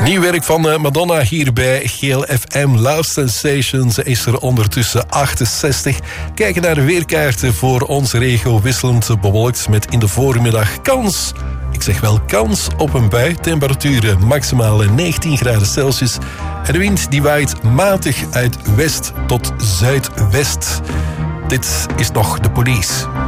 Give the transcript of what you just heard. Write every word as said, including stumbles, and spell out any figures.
Nieuw werk van Madonna hier bij Geel F M. Love Sensation. Ze is er ondertussen achtenzestig. Kijken naar de weerkaarten voor onze regio. Wisselend bewolkt met in de voormiddag kans. Ik zeg wel kans op een bui. Temperaturen maximaal negentien graden Celsius. En de wind die waait matig uit west tot zuidwest. Dit is nog de Police.